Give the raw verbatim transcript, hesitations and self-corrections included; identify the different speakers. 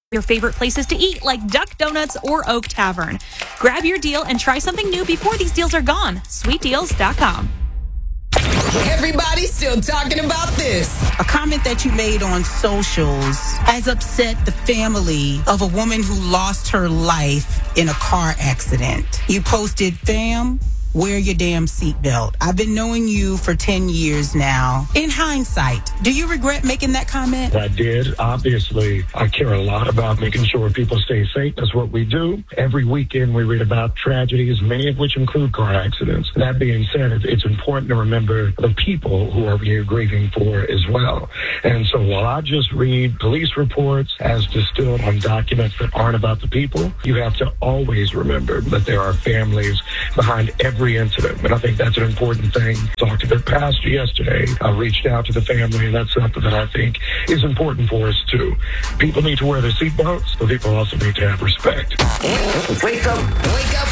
Speaker 1: your favorite places to eat like Duck Donuts or Oak Tavern. Grab your deal and try something new before these deals are gone. sweet deals dot com.
Speaker 2: Everybody's still talking about this.
Speaker 3: A comment that you made on socials has upset the family of a woman who lost her life in a car accident. You posted, "Fam, wear your damn seatbelt. I've been knowing you for ten years now. In hindsight, do you regret making that comment?"
Speaker 4: I did. Obviously, I care a lot about making sure people stay safe. That's what we do. Every weekend we read about tragedies, many of which include car accidents. That being said, it's important to remember the people who are we grieving for as well. And so while I just read police reports as distilled on documents that aren't about the people, you have to always remember that there are families behind every Every incident. And I think that's an important thing. Talked to the pastor yesterday. I reached out to the family, and that's something that I think is important for us too. People need to wear their seatbelts, but people also need to have respect.
Speaker 2: Wake up